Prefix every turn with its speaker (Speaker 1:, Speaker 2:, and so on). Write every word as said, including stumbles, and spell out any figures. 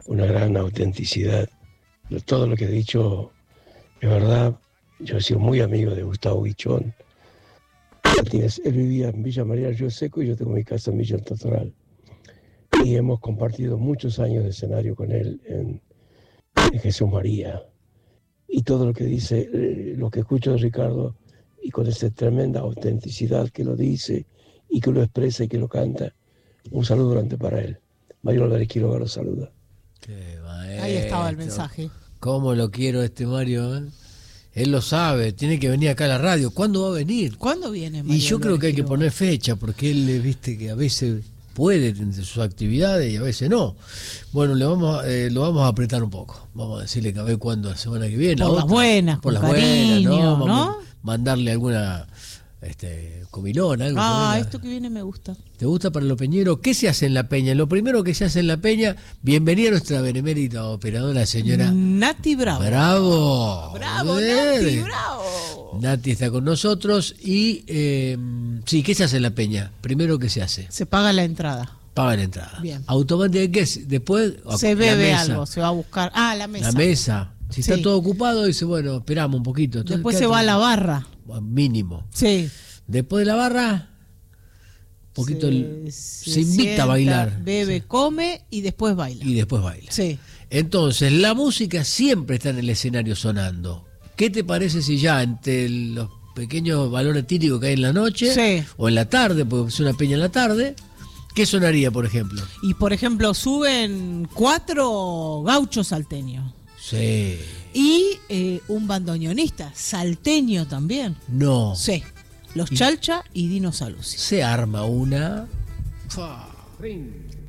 Speaker 1: una gran autenticidad. Todo lo que he dicho es verdad. Yo he sido muy amigo de Gustavo Guichón. Él vivía en Villa María del Río Seco y yo tengo mi casa en Villa El Totoral. Y hemos compartido muchos años de escenario con él en, en Jesús María. Y todo lo que dice, eh, lo que escucho de Ricardo, y con esa tremenda autenticidad que lo dice y que lo expresa y que lo canta, un saludo grande para él. Mario Álvarez Quiroga lo saluda.
Speaker 2: Qué maestro.
Speaker 3: Ahí estaba el mensaje.
Speaker 2: ¿Cómo lo quiero este Mario? ¿eh? Él lo sabe, tiene que venir acá a la radio. ¿Cuándo va a venir?
Speaker 3: ¿Cuándo viene Mario
Speaker 2: Y yo creo que hay que
Speaker 3: Quiroga?
Speaker 2: poner fecha, porque él, viste, que a veces puede entre sus actividades y a veces no. Bueno, le vamos, eh, lo vamos a apretar un poco. Vamos a decirle que a ver cuándo la semana que viene.
Speaker 3: Por
Speaker 2: la
Speaker 3: las
Speaker 2: otra.
Speaker 3: buenas,
Speaker 2: por
Speaker 3: con
Speaker 2: las
Speaker 3: cariño,
Speaker 2: buenas, ¿no? Vamos
Speaker 3: ¿no?
Speaker 2: a mandarle alguna este, comilona, algo.
Speaker 3: Ah,
Speaker 2: que venga.
Speaker 3: esto que viene me gusta.
Speaker 2: ¿Te gusta para los peñeros? ¿Qué se hace en la peña? Lo primero que se hace en la peña, bienvenida a nuestra benemérita operadora, señora
Speaker 3: Nati Bravo.
Speaker 2: Bravo.
Speaker 3: Bravo,
Speaker 2: Eh,
Speaker 3: Nati, bravo.
Speaker 2: Nati está con nosotros y eh, sí, ¿qué se hace en la peña? Primero, ¿qué se hace?
Speaker 3: Se paga la entrada.
Speaker 2: Paga la entrada.
Speaker 3: Bien.
Speaker 2: Automáticamente, ¿qué es? Después
Speaker 3: Se
Speaker 2: la
Speaker 3: bebe
Speaker 2: mesa.
Speaker 3: algo, se va a buscar. Ah, la mesa.
Speaker 2: La mesa. Si está
Speaker 3: Sí.
Speaker 2: todo ocupado, dice, bueno, esperamos un poquito. Entonces,
Speaker 3: Después
Speaker 2: ¿qué
Speaker 3: se
Speaker 2: hace?
Speaker 3: va a la barra.
Speaker 2: Mínimo.
Speaker 3: Sí.
Speaker 2: Después de la barra, un poquito
Speaker 3: se,
Speaker 2: el-
Speaker 3: se
Speaker 2: se invita
Speaker 3: sienta,
Speaker 2: a bailar.
Speaker 3: Bebe,
Speaker 2: Sí.
Speaker 3: come y después baila.
Speaker 2: Y después baila.
Speaker 3: Sí.
Speaker 2: Entonces, la música siempre está en el escenario sonando. ¿Qué te parece si ya entre los pequeños valores típicos que hay en la noche
Speaker 3: Sí.
Speaker 2: o en la tarde, porque es una peña en la tarde, qué sonaría, por ejemplo?
Speaker 3: Y por ejemplo, suben cuatro gauchos salteños.
Speaker 2: Sí.
Speaker 3: Y eh, un bandoneonista salteño también.
Speaker 2: No.
Speaker 3: Sí. Los
Speaker 2: Y-
Speaker 3: Chalcha y Dino Saluzzi.
Speaker 2: Se arma una...
Speaker 4: Ring.